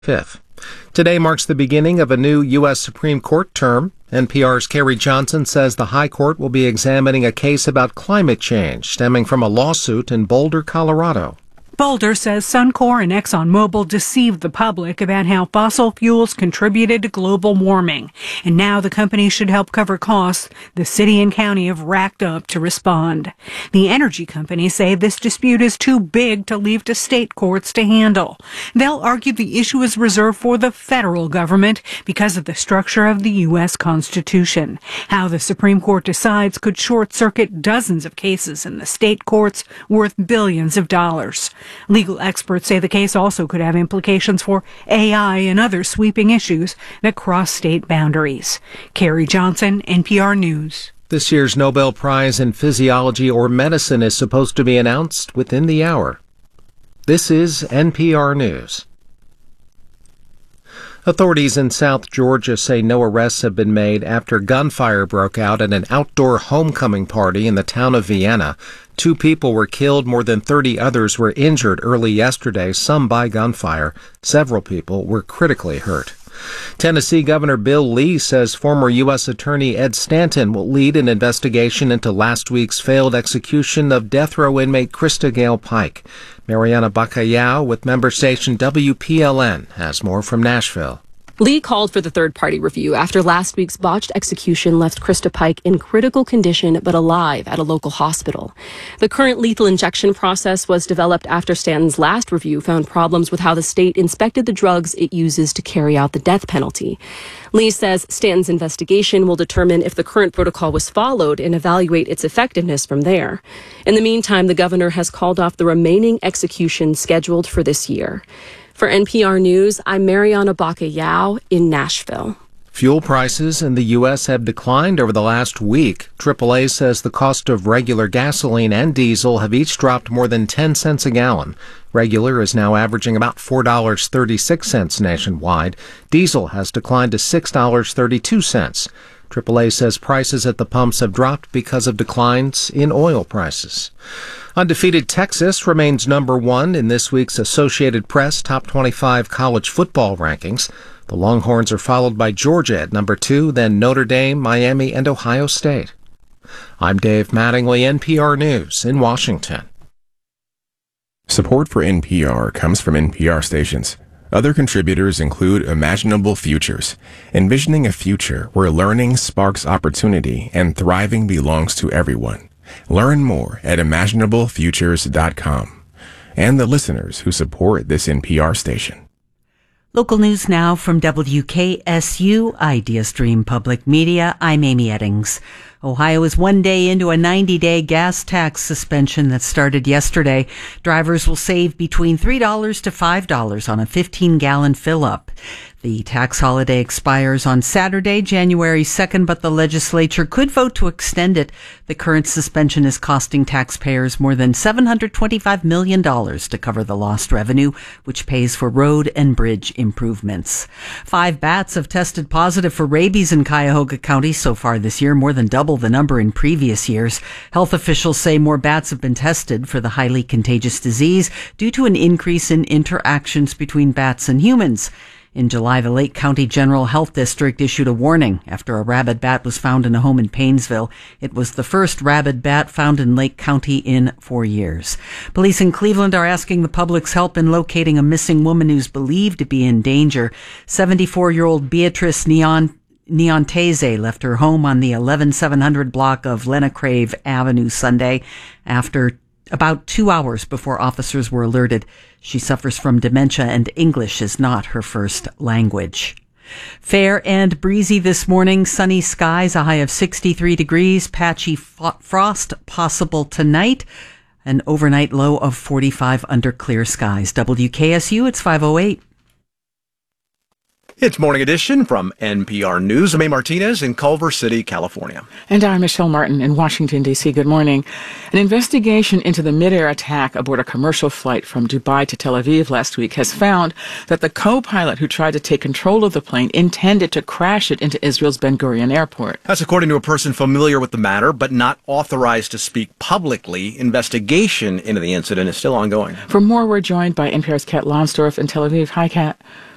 5th. Today marks the beginning of a new U.S. Supreme Court term. NPR's Carrie Johnson says the High Court will be examining a case about climate change stemming from a lawsuit in Boulder, Colorado. Boulder says Suncor and ExxonMobil deceived the public about how fossil fuels contributed to global warming. And now the company should help cover costs the city and county have racked up to respond. The energy companies say this dispute is too big to leave to state courts to handle. They'll argue the issue is reserved for the federal government because of the structure of the U.S. Constitution. How the Supreme Court decides could short-circuit dozens of cases in the state courts worth billions of dollars. Legal experts say the case also could have implications for AI and other sweeping issues that cross state boundaries. Carrie Johnson, NPR News. This year's Nobel Prize in Physiology or Medicine is supposed to be announced within the hour. This is NPR News. Authorities in South Georgia say no arrests have been made after gunfire broke out at an outdoor homecoming party in the town of Vienna. 2 people were killed, more than 30 others were injured early yesterday, some by gunfire. Several people were critically hurt. Tennessee Governor Bill Lee says former U.S. Attorney Ed Stanton will lead an investigation into last week's failed execution of death row inmate Krista Gale Pike. Mariana Bacallao with member station WPLN has more from Nashville. Lee called for the third-party review after last week's botched execution left Krista Pike in critical condition but alive at a local hospital. The current lethal injection process was developed after Stanton's last review found problems with how the state inspected the drugs it uses to carry out the death penalty. Lee says Stanton's investigation will determine if the current protocol was followed and evaluate its effectiveness from there. In the meantime, the governor has called off the remaining executions scheduled for this year. For NPR News, I'm Mariana Bacallao in Nashville. Fuel prices in the U.S. have declined over the last week. AAA says the cost of regular gasoline and diesel have each dropped more than 10 cents a gallon. Regular is now averaging about $4.36 nationwide. Diesel has declined to $6.32. AAA says prices at the pumps have dropped because of declines in oil prices. Undefeated Texas remains number 1 in this week's Associated Press Top 25 college football rankings. The Longhorns are followed by Georgia at number 2, then Notre Dame, Miami, and Ohio State. I'm Dave Mattingly, NPR News in Washington. Support for NPR comes from NPR stations. Other contributors include Imaginable Futures, envisioning a future where learning sparks opportunity and thriving belongs to everyone. Learn more at imaginablefutures.com. And the listeners who support this NPR station. Local news now from WKSU, Idea Stream Public Media. I'm Amy Eddings. Ohio is 1 day into a 90-day gas tax suspension that started yesterday. Drivers will save between $3 to $5 on a 15-gallon fill-up. The tax holiday expires on Saturday, January 2nd, but the legislature could vote to extend it. The current suspension is costing taxpayers more than $725 million to cover the lost revenue, which pays for road and bridge improvements. 5 bats have tested positive for rabies in Cuyahoga County so far this year, more than double the number in previous years. Health officials say more bats have been tested for the highly contagious disease due to an increase in interactions between bats and humans. In July, the Lake County General Health District issued a warning after a rabid bat was found in a home in Paynesville. It was the first rabid bat found in Lake County in 4 years. Police in Cleveland are asking the public's help in locating a missing woman who's believed to be in danger. 74-year-old Beatrice Neontese left her home on the 11700 block of Lenacrave Avenue Sunday after about 2 hours before officers were alerted. She suffers from dementia and English is not her first language. Fair and breezy this morning. Sunny skies, a high of 63 degrees. Patchy frost possible tonight. An overnight low of 45 under clear skies. WKSU, it's 5:08. It's Morning Edition from NPR News. I'm A. Martinez in Culver City, California. And I'm Michelle Martin in Washington, D.C. Good morning. An investigation into the mid-air attack aboard a commercial flight from Dubai to Tel Aviv last week has found that the co-pilot who tried to take control of the plane intended to crash it into Israel's Ben Gurion Airport. That's according to a person familiar with the matter, but not authorized to speak publicly. Investigation into the incident is still ongoing. For more, we're joined by NPR's Kat Lonsdorf in Tel Aviv. Hi, Kat.